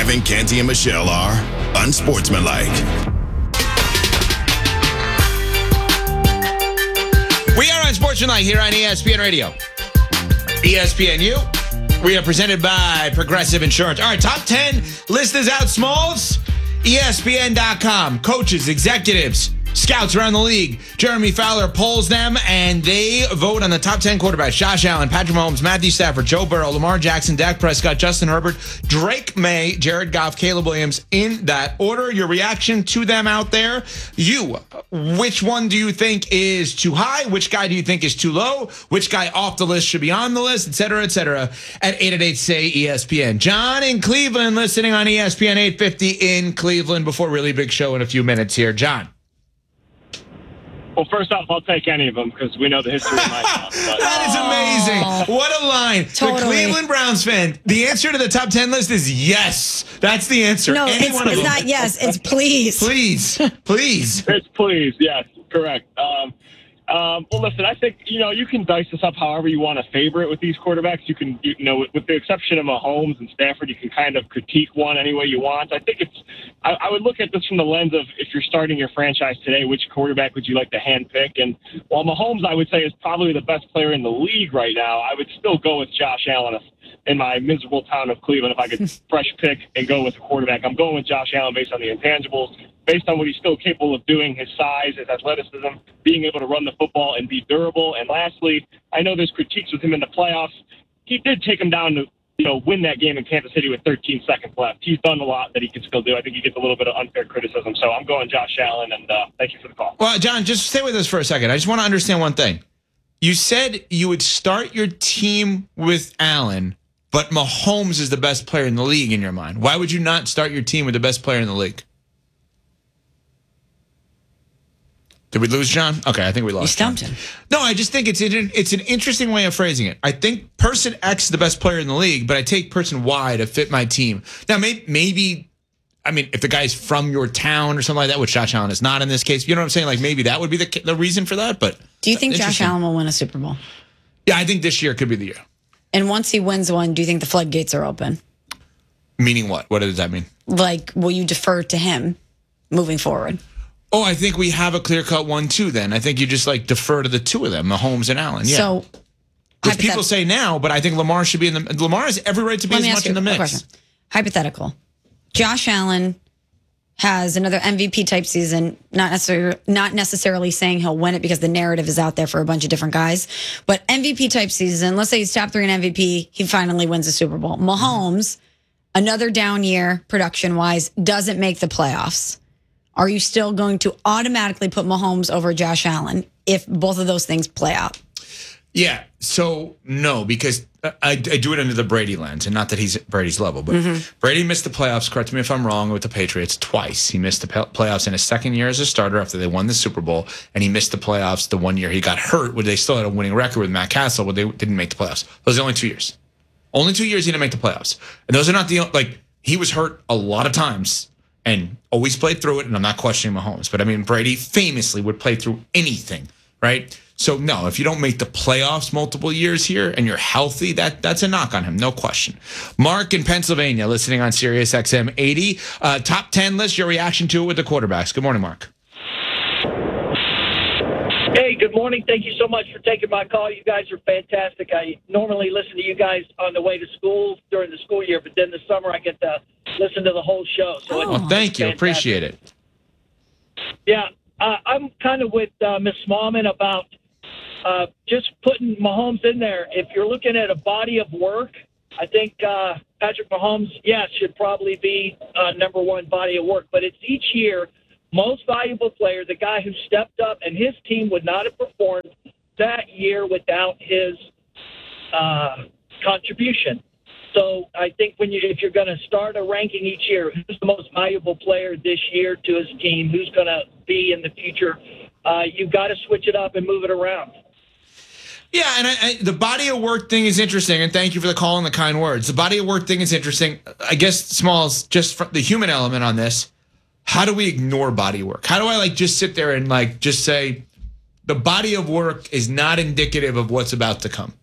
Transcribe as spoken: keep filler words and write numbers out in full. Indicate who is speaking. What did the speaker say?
Speaker 1: think Canty and Michelle are unsportsmanlike.
Speaker 2: We are unsportsmanlike here on E S P N Radio. E S P N U. We are presented by Progressive Insurance. All right, top ten list is out, Smalls. E S P N dot com. Coaches, executives, scouts around the league. Jeremy Fowler polls them, and they vote on the top ten quarterbacks. Josh Allen, Patrick Mahomes, Matthew Stafford, Joe Burrow, Lamar Jackson, Dak Prescott, Justin Herbert, Drake May, Jared Goff, Caleb Williams, in that order. Your reaction to them out there. You, which one do you think is too high? Which guy do you think is too low? Which guy off the list should be on the list, et cetera, et cetera, at eight eight eight, S A Y, E S P N. John in Cleveland listening on E S P N eight fifty in Cleveland before a really big show in a few minutes here. John.
Speaker 3: Well, first off, I'll take any of them because we know the history of my house.
Speaker 2: That is amazing. What a line.
Speaker 4: Totally.
Speaker 2: The Cleveland Browns fan, the answer to the top ten list is yes. That's the answer.
Speaker 4: No,
Speaker 2: Any
Speaker 4: it's,
Speaker 2: one of
Speaker 4: it's
Speaker 2: them.
Speaker 4: not yes. It's please.
Speaker 2: Please. Please.
Speaker 3: It's please, yes, correct. Um, um, well, listen, I think, you know, you can dice this up however you want to favor it with these quarterbacks. You can, you know, with, with the exception of Mahomes and Stafford, you can kind of critique one any way you want. I think it's, I, I would look at this from the lens of if you're starting your franchise today, which quarterback would you like to handpick? And while Mahomes, I would say, is probably the best player in the league right now, I would still go with Josh Allen in my miserable town of Cleveland if I could fresh pick and go with a quarterback. I'm going with Josh Allen based on the intangibles, based on what he's still capable of doing, his size, his athleticism, being able to run the football and be durable. And lastly, I know there's critiques with him in the playoffs. He did take him down to, you know, win that game in Kansas City with thirteen seconds left. He's done a lot that he can still do. I think he gets a little bit of unfair criticism. So I'm going Josh Allen, and uh, thank you for the call.
Speaker 2: Well, John, just stay with us for a second. I just want to understand one thing. You said you would start your team with Allen, but Mahomes is the best player in the league in your mind. Why would you not start your team with the best player in the league? Did we lose John? Okay, I think we lost.
Speaker 4: You stumped
Speaker 2: John.
Speaker 4: him.
Speaker 2: No, I just think it's an, it's an interesting way of phrasing it. I think person X is the best player in the league, but I take person Y to fit my team. Now, maybe, maybe I mean, if the guy's from your town or something like that, which Josh Allen is not in this case, you know what I'm saying? Like maybe that would be the the reason for that. But
Speaker 4: do you think Josh Allen will win a Super Bowl?
Speaker 2: Yeah, I think this year could be the year.
Speaker 4: And once he wins one, do you think the floodgates are open?
Speaker 2: Meaning what? What does that mean? Like,
Speaker 4: will you defer to him moving forward?
Speaker 2: Oh, I think we have a clear-cut one, too, then. I think you just, like, defer to the two of them, Mahomes and Allen. Yeah.
Speaker 4: So,
Speaker 2: because people say now, but I think Lamar should be in the... Lamar has every right to be as much in the mix.
Speaker 4: Question. Hypothetical. Josh Allen has another M V P-type season, not necessarily, not necessarily saying he'll win it because the narrative is out there for a bunch of different guys, but M V P-type season, let's say he's top three in M V P, he finally wins the Super Bowl. Mahomes, another down year, production-wise, doesn't make the playoffs. Are you still going to automatically put Mahomes over Josh Allen if both of those things play out?
Speaker 2: Yeah, so no, because I, I do it under the Brady lens, and not that he's at Brady's level, but mm-hmm. Brady missed the playoffs, correct me if I'm wrong, with the Patriots twice. He missed the playoffs in his second year as a starter after they won the Super Bowl, and he missed the playoffs the one year he got hurt, where they still had a winning record with Matt Castle, but they didn't make the playoffs. Those are the only two years. Only two years he didn't make the playoffs. And those are not the, like, he was hurt a lot of times and always played through it, and I'm not questioning Mahomes. But, I mean, Brady famously would play through anything, right? So, no, if you don't make the playoffs multiple years here and you're healthy, that that's a knock on him, no question. Mark in Pennsylvania, listening on Sirius X M eighty. Uh, top ten list, your reaction to it with the quarterbacks. Good morning, Mark.
Speaker 5: Hey, good morning. Thank you so much for taking my call. You guys are fantastic. I normally listen to you guys on the way to school during the school year, but then the summer I get to listen to the whole show. So
Speaker 2: oh, well, thank you. Fantastic. Appreciate it.
Speaker 5: Yeah, uh, I'm kind of with uh, Miz Smallman about uh, just putting Mahomes in there. If you're looking at a body of work, I think uh, Patrick Mahomes, yes, should probably be uh, number one body of work. But it's each year most valuable player, the guy who stepped up, and his team would not have performed that year without his uh, contribution. So I think when you, if you're going to start a ranking each year, who's the most valuable player this year to his team, who's going to be in the future, uh, you've got to switch it up and move it around.
Speaker 2: Yeah, and I, I, the body of work thing is interesting, and thank you for the call and the kind words. The body of work thing is interesting. I guess, Smalls, just for the human element on this, how do we ignore body work? How do I like just sit there and like just say the body of work is not indicative of what's about to come?